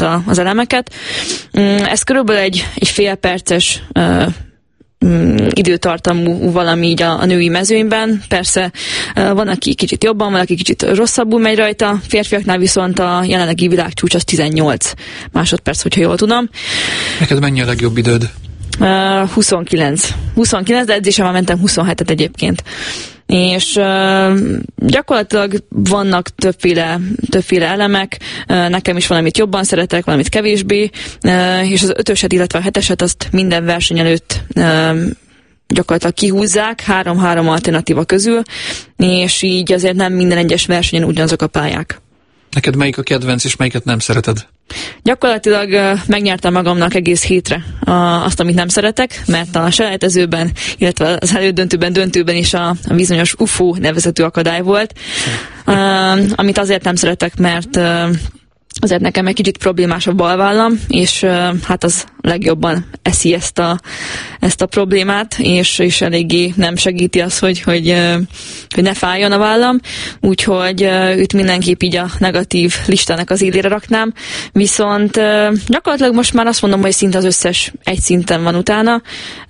összerakta az elemeket. Ez körülbelül egy fél perces időtartamú valami így a női mezőnyben. Persze van, aki kicsit jobban, van, aki kicsit rosszabbul megy rajta. Férfiaknál viszont a jelenlegi világcsúcs az 18 másodperc, hogyha jól tudom. Neked mennyi a legjobb időd? 29, de edzésen mentem 27-et egyébként. És gyakorlatilag vannak többféle elemek, nekem is valamit jobban szeretek, valamit kevésbé, és az 5-öset, illetve a 7-eset azt minden verseny előtt gyakorlatilag kihúzzák, 3-3 alternatíva közül, és így azért nem minden egyes versenyen ugyanazok a pályák. Neked melyik a kedvenc, és melyiket nem szereted? Gyakorlatilag megnyertem magamnak egész hétre azt, amit nem szeretek, mert a selejtezőben, illetve az döntőben is a bizonyos UFO nevezetű akadály volt, amit azért nem szeretek, mert azért nekem egy kicsit problémás a balvállam, és hát az legjobban eszi ezt a problémát, és eléggé nem segíti az, hogy ne fájjon a vállam, úgyhogy őt mindenképp így a negatív listának az élére raknám, viszont gyakorlatilag most már azt mondom, hogy szinte az összes egy szinten van utána.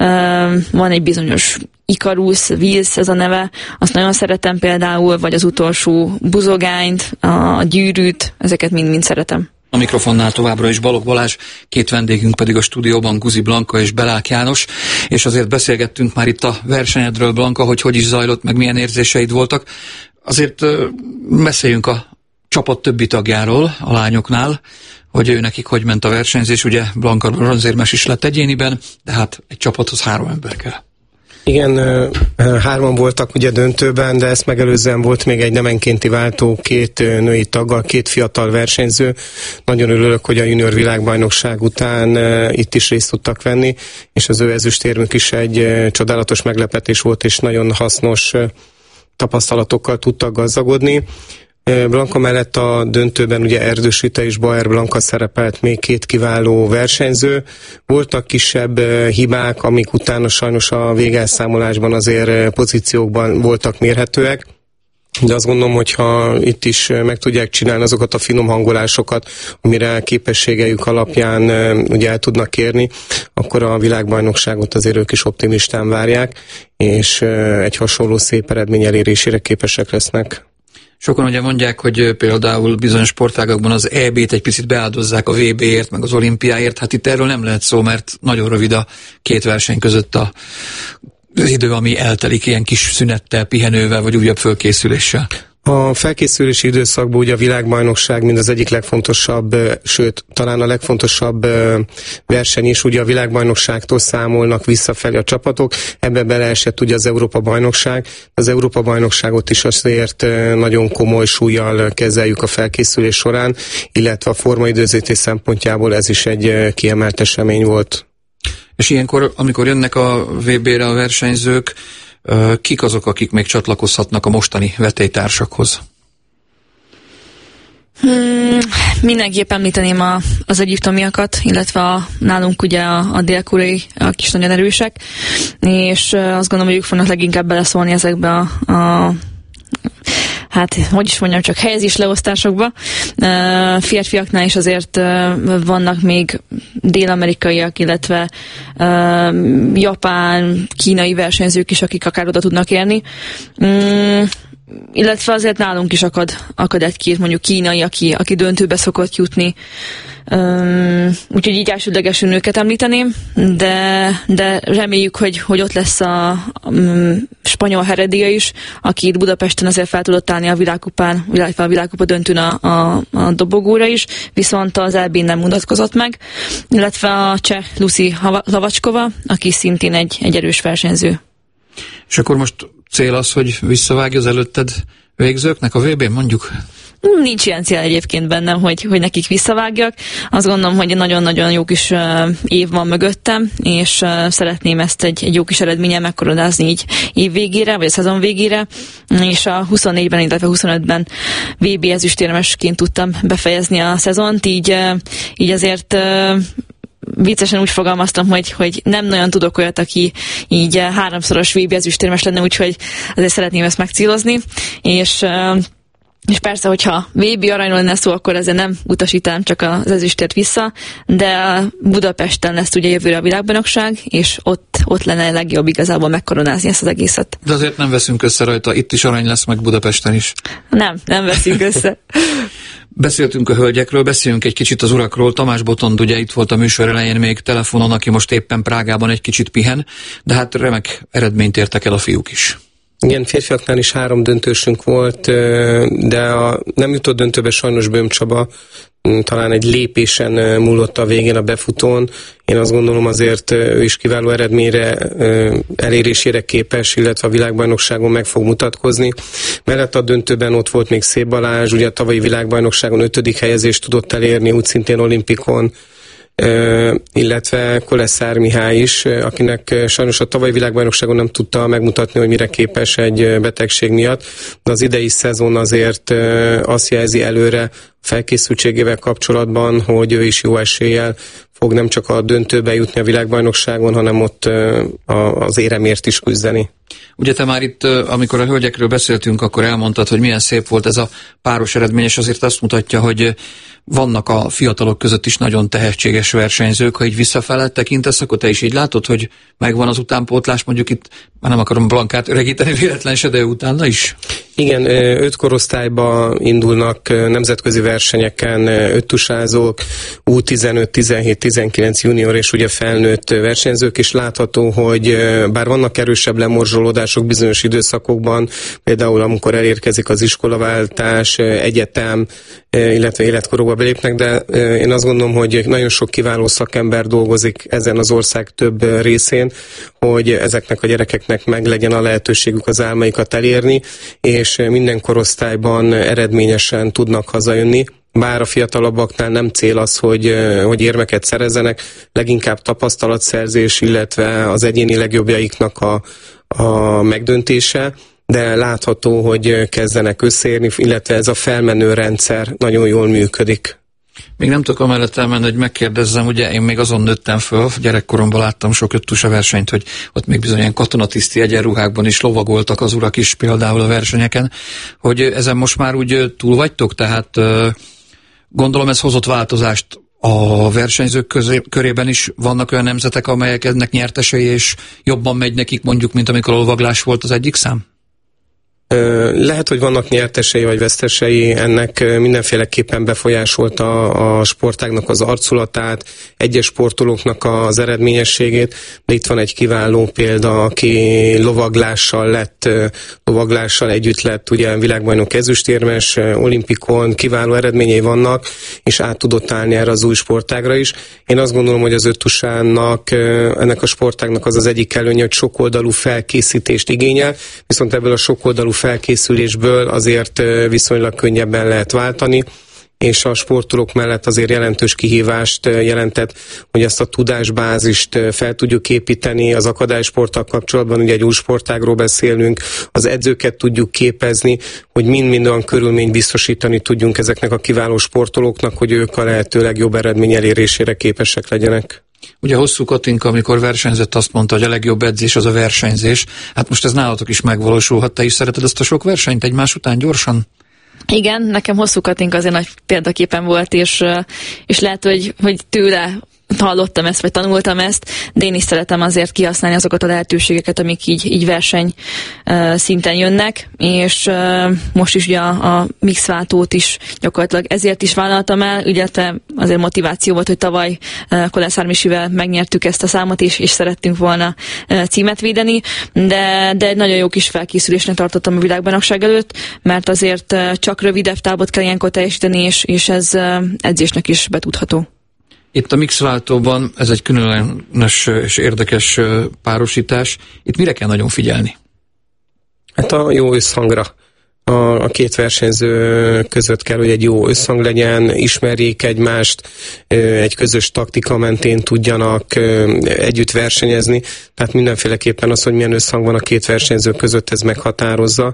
Van egy bizonyos Icarus, Wills ez a neve, azt nagyon szeretem például, vagy az utolsó buzogányt, a gyűrűt, ezeket mind szeretem. A mikrofonnál továbbra is Balogh Balázs, két vendégünk pedig a stúdióban Guzi Blanka és Belák János, és azért beszélgettünk már itt a versenyedről, Blanka, hogy is zajlott, meg milyen érzéseid voltak. Azért beszéljünk a csapat többi tagjáról, a lányoknál, hogy ő nekik hogy ment a versenyzés, ugye Blanka bronzérmes is lett egyéniben, de hát egy csapathoz 3 ember kell. Igen, 3 voltak ugye döntőben, de ezt megelőzően volt még egy nemenkénti váltó, 2 női taggal, 2 fiatal versenyző. Nagyon örülök, hogy a junior világbajnokság után itt is részt tudtak venni, és az ő ezüstérmük is egy csodálatos meglepetés volt, és nagyon hasznos tapasztalatokkal tudtak gazdagodni. Blanka mellett a döntőben ugye Erdős Rita és Bauer Blanka szerepelt, még 2 kiváló versenyző. Voltak kisebb hibák, amik utána sajnos a végelszámolásban azért pozíciókban voltak mérhetőek, de azt gondolom, hogyha itt is meg tudják csinálni azokat a finom hangolásokat, amire képességeik alapján ugye el tudnak érni, akkor a világbajnokságot azért ők is optimistán várják, és egy hasonló szép eredmény elérésére képesek lesznek. Sokan ugye mondják, hogy például bizonyos sportágakban az EB-t egy picit beáldozzák a VB-ért, meg az olimpiáért. Hát itt erről nem lehet szó, mert nagyon rövid a 2 verseny között az idő, ami eltelik ilyen kis szünettel, pihenővel, vagy újabb fölkészüléssel. A felkészülési időszakban ugye a világbajnokság mind az egyik legfontosabb, sőt, talán a legfontosabb verseny is, ugye a világbajnokságtól számolnak visszafelé a csapatok, ebbe beleesett ugye az Európa-bajnokság. Az Európa-bajnokságot is azért nagyon komoly súllyal kezeljük a felkészülés során, illetve a formaidőzítés szempontjából ez is egy kiemelt esemény volt. És ilyenkor, amikor jönnek a VB-re a versenyzők, kik azok, akik még csatlakozhatnak a mostani vetélytársakhoz? Mindenképp említeném az egyiptomiakat, illetve nálunk ugye a dél-koreai, akik is nagyon erősek, és azt gondolom, hogy ők fognak leginkább beleszólni ezekbe hát, hogy is mondjam, csak helyezés leosztásokba. Férfiaknál is azért vannak még dél-amerikaiak, illetve japán, kínai versenyzők is, akik akár oda tudnak érni. Illetve azért nálunk is akad egy-két mondjuk kínai, aki döntőbe szokott jutni. Úgyhogy így elsődlegesen őket említeném, de reméljük, hogy ott lesz a spanyol Heredia is, aki itt Budapesten azért fel tudott állni a világkupán, illetve a világkupa döntőn a dobogóra is, viszont az EB-n nem mutatkozott meg, illetve a cseh Lucy Lavacskova, aki szintén egy erős versenyző. És akkor most cél az, hogy visszavágj az előtted végzőknek a VB-n, mondjuk? Nincs ilyen cél egyébként bennem, hogy nekik visszavágjak. Azt gondolom, hogy nagyon-nagyon jó kis év van mögöttem, és szeretném ezt egy jó kis eredménnyel megkoronázni így év végére, vagy a szezon végére, és a 24-ben, illetve 25-ben VB ezüstérmesként tudtam befejezni a szezont, így azért viccesen úgy fogalmaztam, hogy nem nagyon tudok olyat, aki így 3-szoros VB ezüstérmes lenne, úgyhogy azért szeretném ezt megcélozni, és És persze, hogyha VB aranyról lenne szó, akkor ezzel nem utasítanám csak az ezüstért vissza, de Budapesten lesz ugye jövőre a világbajnokság, és ott lenne a legjobb igazából megkoronázni ezt az egészet. De azért nem veszünk össze rajta, itt is arany lesz, meg Budapesten is. Nem veszünk össze. Beszéltünk a hölgyekről, beszéljünk egy kicsit az urakról. Tamás Botond ugye itt volt a műsor elején még telefonon, aki most éppen Prágában egy kicsit pihen, de hát remek eredményt értek el a fiúk is. Igen, férfiaknál is 3 döntősünk volt, de nem jutott döntőbe sajnos Böhm Csaba, talán egy lépésen múlott a végén a befutón. Én azt gondolom azért ő is kiváló eredményre elérésére képes, illetve a világbajnokságon meg fog mutatkozni. Mellett a döntőben ott volt még Szép Balázs, ugye a tavalyi világbajnokságon 5. helyezést tudott elérni, úgy szintén olimpikon, illetve Koleszár Mihály is, akinek sajnos a tavalyi világbajnokságon nem tudta megmutatni, hogy mire képes egy betegség miatt, de az idei szezon azért azt jelzi előre felkészültségével kapcsolatban, hogy ő is jó eséllyel fog nem csak a döntőbe jutni a világbajnokságon, hanem ott az éremért is küzdeni. Ugye te már itt, amikor a hölgyekről beszéltünk, akkor elmondtad, hogy milyen szép volt ez a páros eredmény, és azért azt mutatja, hogy vannak a fiatalok között is nagyon tehetséges versenyzők. Ha így visszafele tekintesz, akkor te is így látod, hogy megvan az utánpótlás, mondjuk itt, már nem akarom Blankát öregíteni véletlen se, de utána is? Igen, 5 korosztályba indulnak nemzetközi versenyeken 5 tusázók, U15, 17, 19 junior és ugye felnőtt versenyzők, és látható, hogy bár vannak erősebb lemorzsolódások bizonyos időszakokban, például amikor elérkezik az iskolaváltás, egyetem, illetve életkorokba belépnek, de én azt gondolom, hogy nagyon sok kiváló szakember dolgozik ezen az ország több részén, hogy ezeknek a gyerekeknek meg legyen a lehetőségük az álmaikat elérni, és minden korosztályban eredményesen tudnak hazajönni. Bár a fiatalabbaknál nem cél az, hogy érmeket szerezzenek, leginkább tapasztalatszerzés, illetve az egyéni legjobbjaiknak a megdöntése, de látható, hogy kezdenek összeérni, illetve ez a felmenő rendszer nagyon jól működik. Még nem tudok amellett elmenni, hogy megkérdezzem, ugye én még azon nőttem föl, gyerekkoromban láttam sok 5 tusa versenyt, hogy ott még bizony ilyen katonatiszti egyenruhákban is lovagoltak az urak is például a versenyeken, hogy ezen most már úgy túl vagytok, tehát gondolom ez hozott változást a versenyzők körében is. Vannak olyan nemzetek, amelyek ennek nyertesei, és jobban megy nekik mondjuk, mint amikor a lovaglás volt az egyik szám? Lehet, hogy vannak nyertesei vagy vesztesei, ennek mindenféleképpen befolyásolta a sportágnak az arculatát, egyes sportolóknak az eredményességét, de itt van egy kiváló példa, aki lovaglással együtt lett ugye világbajnok ezüstérmes, olimpikon, kiváló eredményei vannak, és át tudott állni erre az új sportágra is. Én azt gondolom, hogy az 5 tusának, ennek a sportágnak az egyik előnye, hogy sokoldalú felkészítést igényel, viszont ebből a sokoldalú felkészülésből azért viszonylag könnyebben lehet váltani, és a sportolók mellett azért jelentős kihívást jelentett, hogy ezt a tudásbázist fel tudjuk építeni az akadálysporttal kapcsolatban, ugye egy új sportágról beszélünk, az edzőket tudjuk képezni, hogy mind-mind olyan körülményt biztosítani tudjunk ezeknek a kiváló sportolóknak, hogy ők a lehető legjobb eredmény elérésére képesek legyenek. Ugye Hosszú Katinka, amikor versenyzett, azt mondta, hogy a legjobb edzés az a versenyzés. Hát most ez nálatok is megvalósulhat. Te is szereted ezt a sok versenyt egymás után gyorsan? Igen, nekem Hosszú Katinka azért nagy példaképen volt, és lehet, hogy tőle hallottam ezt, vagy tanultam ezt, de én is szeretem azért kihasználni azokat a lehetőségeket, amik így verseny szinten jönnek, és most is ugye a mixváltót is gyakorlatilag ezért is vállaltam el, ugye azért motiváció volt, hogy tavaly Koleszár Misivel megnyertük ezt a számot, és szerettünk volna címet védeni, de egy nagyon jó kis felkészülésnek tartottam a világbajnokság előtt, mert azért csak rövidebb távot kell ilyenkor teljesíteni, és ez edzésnek is betudható. Itt a mixváltóban ez egy különös és érdekes párosítás. Itt mire kell nagyon figyelni? Hát a jó összhangra. A 2 versenyző között kell, hogy egy jó összhang legyen, ismerjék egymást, egy közös taktika mentén tudjanak együtt versenyezni. Tehát mindenféleképpen az, hogy milyen összhang van a 2 versenyző között, ez meghatározza.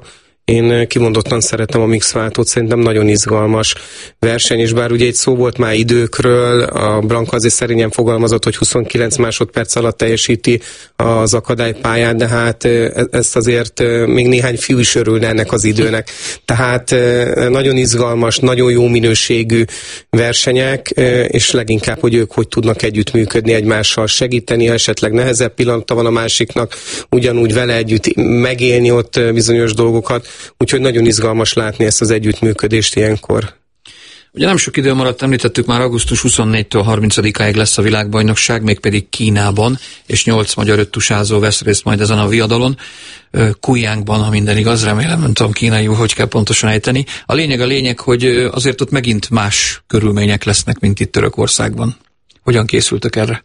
Én kimondottan szeretem a mixváltót, szerintem nagyon izgalmas verseny, és bár ugye egy szó volt már időkről, a Blanka azért szerényen fogalmazott, hogy 29 másodperc alatt teljesíti az akadálypályát, de hát ezt azért még néhány fiú is örülne ennek az időnek. Tehát nagyon izgalmas, nagyon jó minőségű versenyek, és leginkább, hogy ők hogy tudnak együttműködni egymással, segíteni, ha esetleg nehezebb pillanata van a másiknak, ugyanúgy vele együtt megélni ott bizonyos dolgokat, úgyhogy nagyon izgalmas látni ezt az együttműködést ilyenkor. Ugye nem sok idő maradt, említettük már, augusztus 24-től 30-áig lesz a világbajnokság, mégpedig Kínában, és 8 magyar öttusázó vesz részt majd ezen a viadalon. Kujjánkban, ha minden igaz, remélem, nem tudom kínaiul, hogy kell pontosan ejteni. A lényeg, hogy azért ott megint más körülmények lesznek, mint itt Törökországban. Hogyan készültek erre?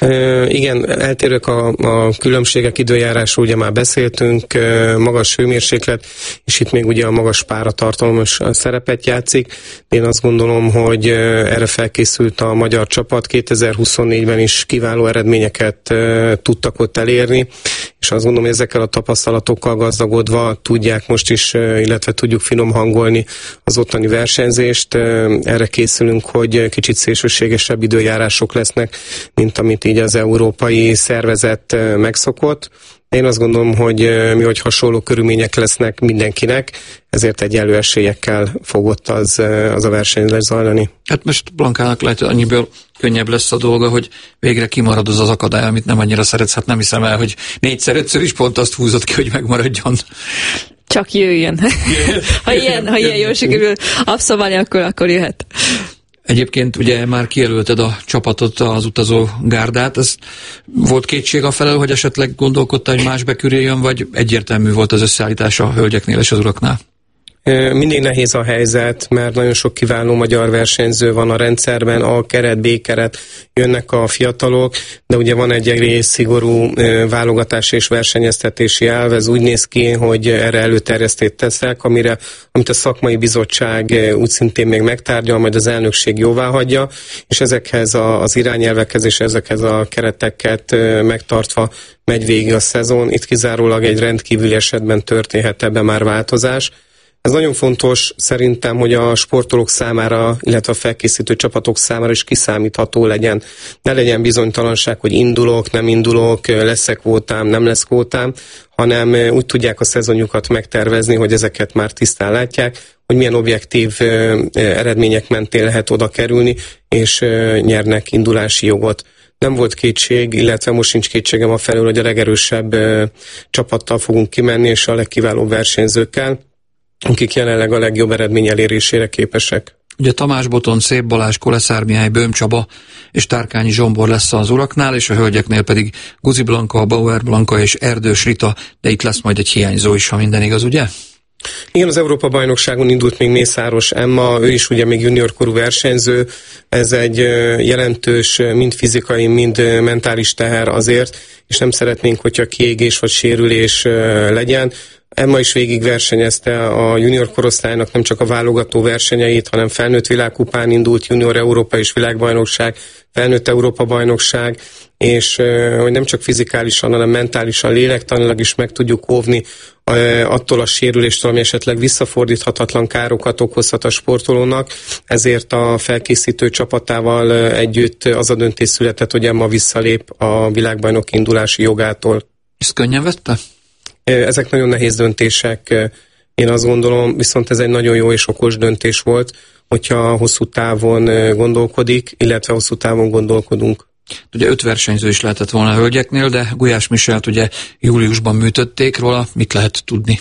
Igen, eltérők a különbségek, időjárásról ugye már beszéltünk, magas hőmérséklet, és itt még ugye a magas páratartalmas szerepet játszik. Én azt gondolom, hogy erre felkészült a magyar csapat, 2024-ben is kiváló eredményeket tudtak ott elérni, és azt gondolom, hogy ezekkel a tapasztalatokkal gazdagodva tudják most is, illetve tudjuk finom hangolni az ottani versenyzést. Erre készülünk, hogy kicsit szélsőségesebb időjárások lesznek, mint amit így az európai szervezet megszokott. Én azt gondolom, hogy hasonló körülmények lesznek mindenkinek, ezért egyenlő esélyekkel fog ott az a verseny lezajlani. Hát most Blankának lehet, annyiből könnyebb lesz a dolga, hogy végre kimarad az akadály, amit nem annyira szeretsz. Hát nem hiszem el, hogy 4-5 is pont azt húzott ki, hogy megmaradjon. Csak jöjjön. ha ilyen jól sikerül abszolválni, akkor jöhet. Egyébként ugye már kijelölted a csapatot, az utazó gárdát. Ez volt kétség afelől, hogy esetleg gondolkodtál, hogy más bekürüljön, vagy egyértelmű volt az összeállítás a hölgyeknél és az uraknál? Mindig nehéz a helyzet, mert nagyon sok kiváló magyar versenyző van a rendszerben, A-keret, B-keret, jönnek a fiatalok, de ugye van egy egész szigorú válogatási és versenyeztetési elv, ez úgy néz ki, hogy erre előterjesztést teszek, amit a szakmai bizottság úgy szintén még megtárgyal, majd az elnökség jóváhagyja, és ezekhez az irányelvekhez és ezekhez a kereteket megtartva megy végig a szezon. Itt kizárólag egy rendkívüli esetben történhet ebben már változás. Ez nagyon fontos szerintem, hogy a sportolók számára, illetve a felkészítő csapatok számára is kiszámítható legyen. Ne legyen bizonytalanság, hogy indulok, nem indulok, lesz-e kvótám, nem lesz kvótám, hanem úgy tudják a szezonjukat megtervezni, hogy ezeket már tisztán látják, hogy milyen objektív eredmények mentén lehet oda kerülni, és nyernek indulási jogot. Nem volt kétség, illetve most sincs kétségem afelől, hogy a legerősebb csapattal fogunk kimenni, és a legkiválóbb versenyzőkkel, akik jelenleg a legjobb eredmény elérésére képesek. Ugye Tamás Boton, Szép Balázs, Koleszár Mihály, Böhm Csaba és Tárkányi Zsombor lesz az uraknál, és a hölgyeknél pedig Guzi Blanka, Bauer Blanka és Erdős Rita, de itt lesz majd egy hiányzó is, ha minden igaz, ugye? Igen, az Európa-bajnokságon indult még Mészáros Emma, ő is ugye még juniorkorú versenyző, ez egy jelentős, mind fizikai, mind mentális teher azért, és nem szeretnénk, hogyha kiégés vagy sérülés legyen. Emma is végig versenyezte a junior korosztálynak nem csak a válogató versenyeit, hanem felnőtt világkupán indult, junior Európa és világbajnokság, felnőtt Európa-bajnokság, és hogy nem csak fizikálisan, hanem mentálisan, lélektanilag is meg tudjuk óvni attól a sérüléstől, ami esetleg visszafordíthatatlan károkat okozhat a sportolónak, ezért a felkészítő csapatával együtt az a döntés született, hogy Emma visszalép a világbajnok indulási jogától. Ezt könnyen vette? Ezek nagyon nehéz döntések, én azt gondolom, viszont ez egy nagyon jó és okos döntés volt, hogyha hosszú távon gondolkodik, illetve hosszú távon gondolkodunk. Ugye 5 versenyző is lehetett volna a hölgyeknél, de Gulyás Michelt ugye júliusban műtötték róla, mit lehet tudni?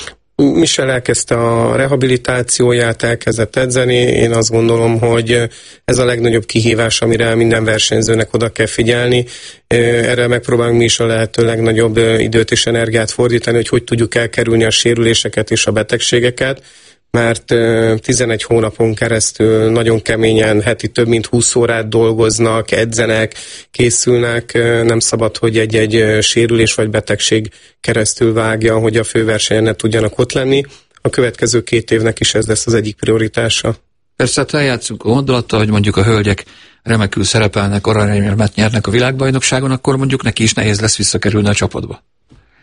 Michel elkezdte a rehabilitációját, elkezdett edzeni. Én azt gondolom, hogy ez a legnagyobb kihívás, amire minden versenyzőnek oda kell figyelni. Erre megpróbálunk mi is a lehető legnagyobb időt és energiát fordítani, hogy tudjuk elkerülni a sérüléseket és a betegségeket, mert 11 hónapon keresztül nagyon keményen, heti több mint 20 órát dolgoznak, edzenek, készülnek, nem szabad, hogy egy sérülés vagy betegség keresztül vágja, hogy a főversenyen ne tudjanak ott lenni. A következő 2 évnek is ez lesz az egyik prioritása. Persze, hát eljátszunk a gondolattal, hogy mondjuk a hölgyek remekül szerepelnek, aranyérmet nyernek a világbajnokságon, akkor mondjuk neki is nehéz lesz visszakerülni a csapatba.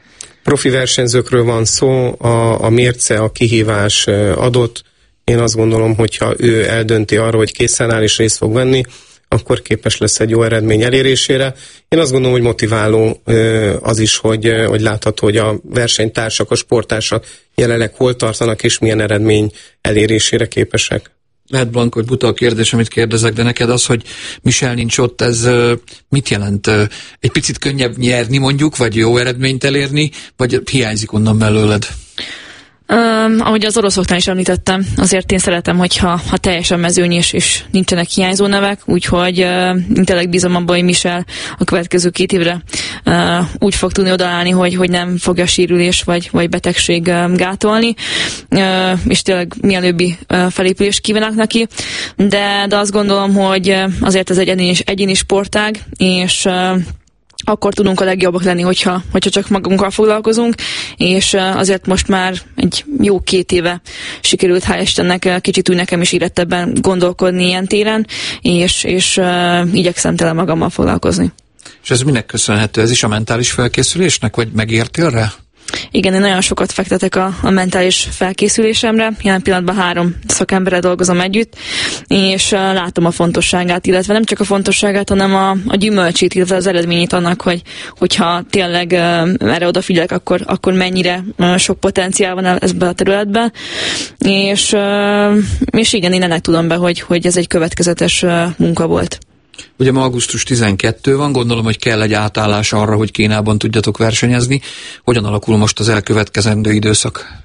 profi versenyzőkről van szó, a mérce, a kihívás adott. Én azt gondolom, hogyha ő eldönti arra, hogy készen áll és részt fog venni, akkor képes lesz egy jó eredmény elérésére. Én azt gondolom, hogy motiváló az is, hogy látható, hogy a versenytársak, a sporttársak jelenleg hol tartanak, és milyen eredmény elérésére képesek. Lehet, Blanka, hogy buta a kérdés, amit kérdezek, de neked az, hogy Michel nincs ott, ez mit jelent? Egy picit könnyebb nyerni mondjuk, vagy jó eredményt elérni, vagy hiányzik onnan belőled? Ahogy az oroszoknál is említettem, azért én szeretem, hogyha teljesen mezőny és nincsenek hiányzó nevek, úgyhogy én tényleg bízom abban, hogy Michel a következő 2 évre úgy fog tudni odaállni, hogy nem fogja sérülés vagy betegség gátolni, és tényleg mielőbbi felépülést kívánok neki, de azt gondolom, hogy azért ez egy egyéni sportág, és akkor tudunk a legjobbak lenni, hogyha csak magunkkal foglalkozunk, és azért most már egy jó 2 éve sikerült, hál' Istennek, kicsit úgy nekem is érettebben gondolkodni ilyen téren, és igyekszem tele magammal foglalkozni. És ez minek köszönhető? Ez is a mentális felkészülésnek, vagy megértél rá? Igen, én nagyon sokat fektetek a mentális felkészülésemre. Jelen pillanatban 3 szakemberrel dolgozom együtt, és látom a fontosságát, illetve nem csak a fontosságát, hanem a gyümölcsét, illetve az eredményét annak, hogyha tényleg erre odafigyelek, akkor mennyire sok potenciál van ebben a területben. És igen, én ennek tudom be, hogy ez egy következetes munka volt. Ugye ma augusztus 12 van, gondolom, hogy kell egy átállás arra, hogy Kínában tudjatok versenyezni. Hogyan alakul most az elkövetkezendő időszak?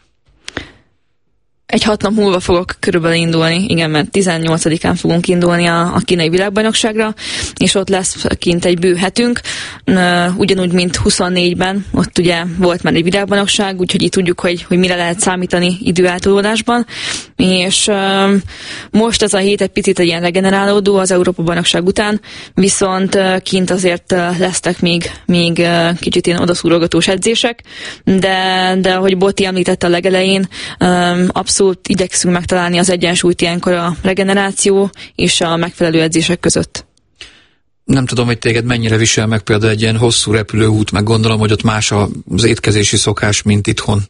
Egy 6 nap múlva fogok körülbelül indulni, igen, mert 18-án fogunk indulni a kínai világbajnokságra, és ott lesz kint egy bő hetünk, ugyanúgy, mint 24-ben, ott ugye volt már egy világbajnokság, úgyhogy így tudjuk, hogy mire lehet számítani időeltolódásban, és most ez a hét egy picit egy ilyen regenerálódó az Európa-bajnokság után, viszont kint azért lesznek még kicsit ilyen odaszúrogatós edzések, de ahogy Botti említette a legelején, abszolút igyekszünk megtalálni az egyensúlyt ilyenkor a regeneráció és a megfelelő edzések között. Nem tudom, hogy téged mennyire visel meg például egy ilyen hosszú repülőút, meg gondolom, hogy ott más az étkezési szokás, mint itthon.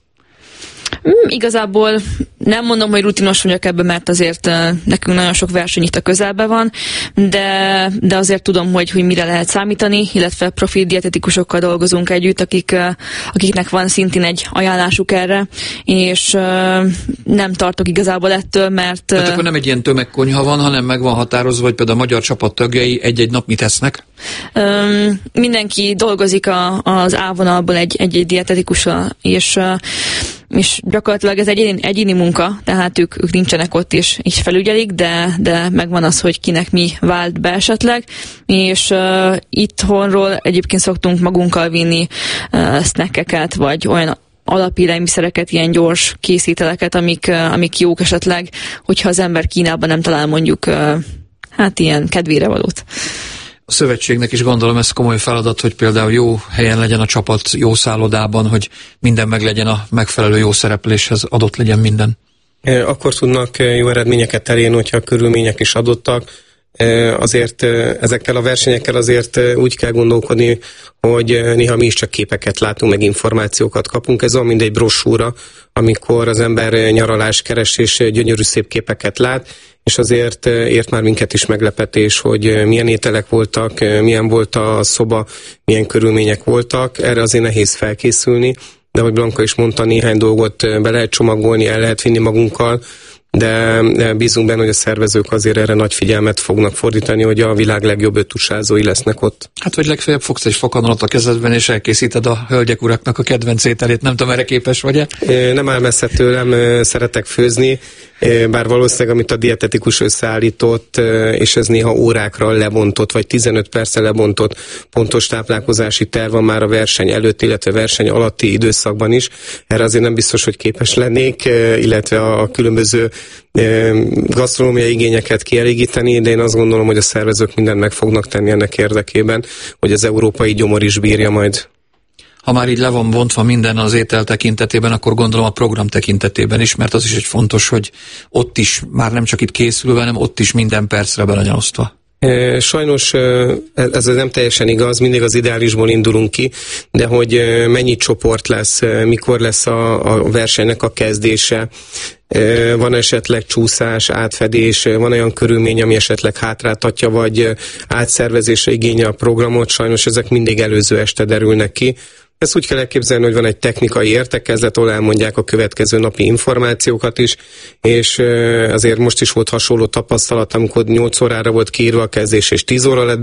Igazából nem mondom, hogy rutinos vagyok ebben, mert azért nekünk nagyon sok verseny itt a közelben van, de azért tudom, hogy mire lehet számítani, illetve profi dietetikusokkal dolgozunk együtt, akiknek van szintén egy ajánlásuk erre, és nem tartok igazából ettől, mert... Tehát akkor nem egy ilyen tömegkonyha van, hanem meg van határozva, hogy például a magyar csapat tagjai egy-egy nap mit esznek? Mindenki dolgozik az A-vonalból egy dietetikussal, és gyakorlatilag ez egy egyéni munka, tehát ők nincsenek ott és így felügyelik, de megvan az, hogy kinek mi vált be esetleg, és itthonról egyébként szoktunk magunkkal vinni snackeket, vagy olyan alapélelmiszereket, ilyen gyors készételeket, amik jók esetleg, hogyha az ember Kínában nem talál mondjuk ilyen kedvére valót. A szövetségnek is gondolom ez komoly feladat, hogy például jó helyen legyen a csapat, jó szállodában, hogy minden meg legyen a megfelelő jó szerepléshez, adott legyen minden. Akkor tudnak jó eredményeket elérni, hogyha a körülmények is adottak. Azért ezekkel a versenyekkel azért úgy kell gondolkodni, hogy néha mi is csak képeket látunk, meg információkat kapunk. Ez olyan, mint egy brossúra, amikor az ember nyaralás keres és gyönyörű szép képeket lát, és azért ért már minket is meglepetés, hogy milyen ételek voltak, milyen volt a szoba, milyen körülmények voltak. Erre azért nehéz felkészülni, de ahogy Blanka is mondta, néhány dolgot be lehet csomagolni, el lehet vinni magunkkal, de bízunk benne, hogy a szervezők azért erre nagy figyelmet fognak fordítani, hogy a világ legjobb öttusázói lesznek ott. Hát, vagy legfeljebb fogsz egy fokhaggalat a kezedben, és elkészíted a hölgyek uraknak a kedvenc ételét. Nem tudom, erre képes vagy-e? Nem áll messze tőlem, szeretek főzni, bár valószínűleg, amit a dietetikus összeállított, és ez néha órákra lebontott, vagy 15 percre lebontott pontos táplálkozási terv van már a verseny előtt, illetve verseny alatti időszakban is. Erre azért nem biztos, hogy képes lennék, illetve a különböző gasztronómiai igényeket kielégíteni, de én azt gondolom, hogy a szervezők mindent meg fognak tenni ennek érdekében, hogy az európai gyomor is bírja majd. Ha már így le van bontva minden az étel tekintetében, akkor gondolom a program tekintetében is, mert az is egy fontos, hogy ott is már nem csak itt készülve, hanem ott is minden percre be legyen osztva. Sajnos ez nem teljesen igaz, mindig az ideálisból indulunk ki, de hogy mennyi csoport lesz, mikor lesz a versenynek a kezdése, van esetleg csúszás, átfedés, van olyan körülmény, ami esetleg hátráltatja, vagy átszervezésre igényel a programot, sajnos ezek mindig előző este derülnek ki. Ezt úgy kell elképzelni, hogy van egy technikai értekezlet, ahol elmondják a következő napi információkat is, és azért most is volt hasonló tapasztalat, amikor 8 órára volt kiírva a kezdés, és 10 óra lett